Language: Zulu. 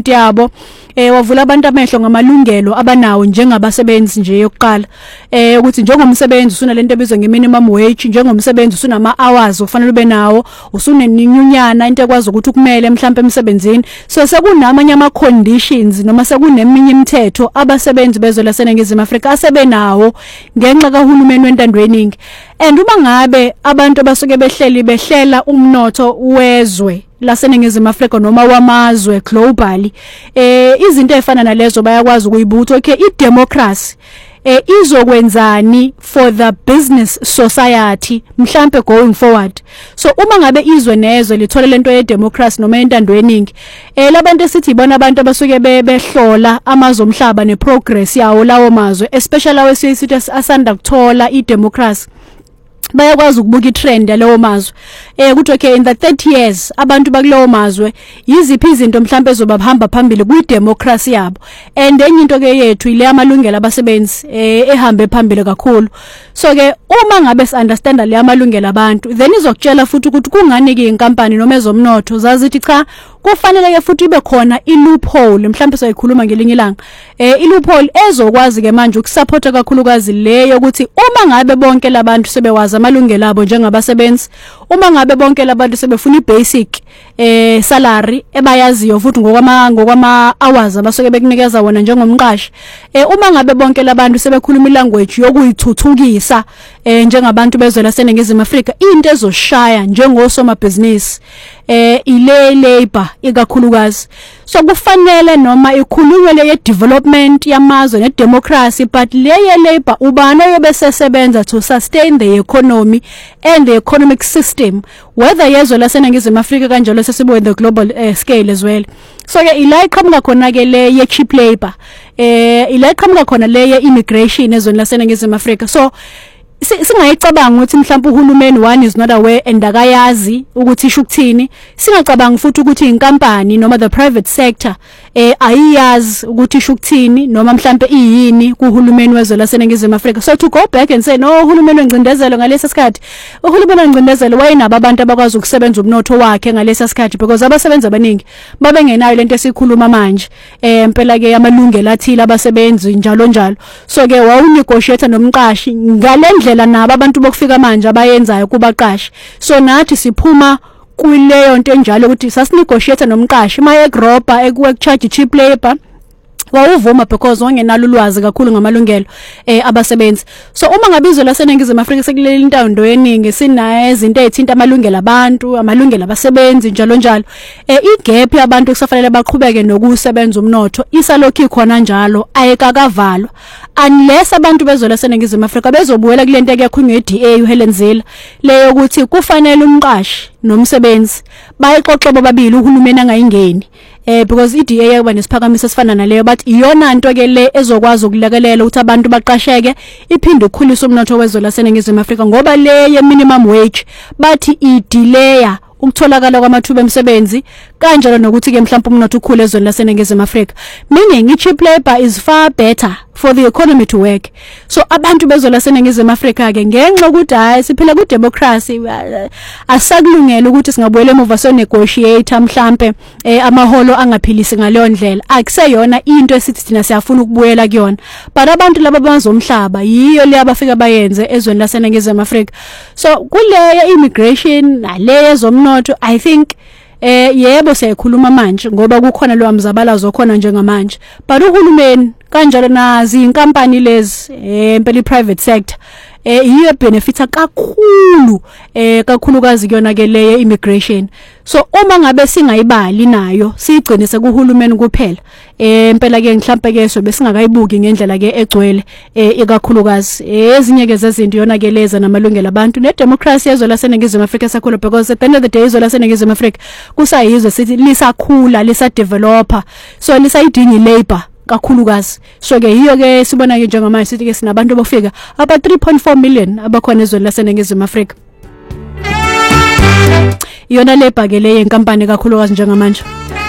government yabo wavula abantu amehlo ngamalungelo abanawo njengabasebenzi nje yokuqala ukuthi njengomsebenzi usuna lento ebizwa ngeminimum wage njengomsebenzi usuna ama-hours ufanele ube nawo usuneninyunyana into ekwazi ukuthi ukumele mhlawumbe emsebenzini so sekunamanye ama-conditions noma sekuneminye imithetho abasebenzi bezwe laseNingizimu Afrika asebenawo ngenxa kahulumeni wentandweningi and uma ngabe abantu abasuke behlela umnotho wezwe laseNingizimu Afrika noma wamazwe globally izinto ezifana nalezo bayakwazi ukuyibutha okay idemocracy izokwenzani for the business society mhlambe going forward so uma ngabe izwe nezwe lithola lento ye democracy noma entandweningi labantu esithi ibona abantu abasuke behlola amazwe omhlaba neprogress yawo lawo mazwe especially awesithi asanda kuthola idemocracy bayakwazi ukubuka itrend yalewo mazwe ukuthi okay in the 30 years abantu bakulewo mazwe yiziphi izinto mhlambe ezobahamba phambili kwi-democracy yabo and enye into ke yethu ile amalungelo abasebenzi ehambe phambili kakhulu so ke uma ngabe si-understand le amalungelo abantu then izokutshela futhi ukuthi kungani ke inkampani noma ezomnotho zazithi cha kufanele ke futhi ibe khona i-loophole mhlambe soyikhuluma ngelinye ilanga i-loophole ezokwazi ke manje ukusupporta kakhulukazi leyo ukuthi uma ngabe bonke labantu sebewazi amalungelo abo njengabasebenzi uma ngabe bonke labantu sebefuna i-basic salary ebayaziyo futhi ngokwama hours abasuke bekunikeza wona njengomqashi uma ngabe bonke labantu sebekhuluma ilanguage yokuyithuthukisa njengabantu bezwe laseNingizimu Afrika into ezoshaya njengosomabhizinisi ile labor ikakhulukazi so kufanele noma ikhulunywe le development yamazwe ne democracy but le labor ubani oyobesebenza to sustain the economy and the economic system whether yezwe laseNingizimu Afrika kanjalo sesibo in the global scale as well so ke ila iqhamuka khona ke le ye cheap labor ila iqhamuka khona le ye immigration ezweni laseNingizimu Afrika so singayicabanga ukuthi mhlawumbe uhulumeni one is not aware and akayazi ukuthi isho ukuthini singacabanga futhi ukuthi inkampani noma the private sector ayiyazi ukuthi isho ukuthini noma mhlawumbe iyini kuhulumeni wezwe laseNingizimu Afrika so to go back and say no uhulumeni wencindezelo ngalesi sikhathi uhulumeni wencindezelo wayinabo abantu abakwazi ukusebenza umnotho wakhe ngalesi sikhathi because abasebenzi abaningi babengenayo lento esikhuluma manje impela ke amalungelo athile abasebenzi njalo njalo so ke wawunegotiate nomqashi ngalendlela nabo abantu bokufika manje abayenzayo kubaqashi so nathi siphuma kuleyo nto enjalo ukuthi sasinegotiate nomqashi maye gropa ekucharge cheap labor wawuvuma because wangenalo ulwazi kakhulu ngamalungelo abasebenzi so uma ngabizwe laseNingizimu Afrika sekuleli intondo yeningi sinaye izinto ezithinta amalungelo abantu amalungelo abasebenzi njalo njalo igap yabantu kusafanele baqhubeke nokusebenza umnotho isalokhu ikhona njalo ayekakavalwa unless abantu bezwe laseNingizimu Afrika bezobuwela kulento ekuyakhunywa eDA uHelen Zille leyo ukuthi kufanele umqashi nomsebenzi bayixoxe bobabili uhulumeni angayingeni because iDA yakuba nesiphakamiso esifana naleyo but iyona into ke le ezokwazi ukulekelela ukuthi abantu baqasheke iphinde ukukhulisa umnotho wezwe laseNingizimu Afrika ngoba le ye minimum wage bathi idelaya ukutholakala kwamathuba emsebenzi kanjalo nokuthi ke mhlawumbe umnotho ukhule ezweni laseNingizimu Afrika meaning cheap labor is far better for the economy to work so abantu bezwe laseNingizimu Afrika ke ngenxa ukuthi hayi siphila ku democracy asakulungela ukuthi singabuyela emuva so negotiate mhlawumbe amaholo angaphilisi ngaleyo ndlela akuseyona into esithi thina siyafuna ukubuyela kuyona but abantu laba bazomhlaba yiyo le abafika bayenze ezweni laseNingizimu Afrika so kule immigration nale ezomnotho I think yebo siyakhuluma manje ngoba kukhona lo mzabalazo okhona njengamanje but uhulumeni kanjalo nazi inkampani lezi empela private sector iye benefita kakhulu kakhulukazi kuyona ke le immigration so uma ngabe singayibali nayo sigcinise kuhulumeni kuphela impela ke mhlawumbe ke so besingakayibuki ngendlela ke egcwele ikakhulukazi ezinye ke zezinto yona ke leza namalungelo abantu ne democracy ezwe laseNingizimu Afrika sakhula because at the end of the day izwe laseNingizimu Afrika kusayizwe sithi lisakhula lisa developer so lisayidinga labor kakhulukazi so ke yiyo ke sibona ke njengamanje sithi ke sinabantu bofika aba 3.4 million abakhona ezweni laseNingizimu Afrika iyona labor ke le yenkampani kakhulukazi njengamanje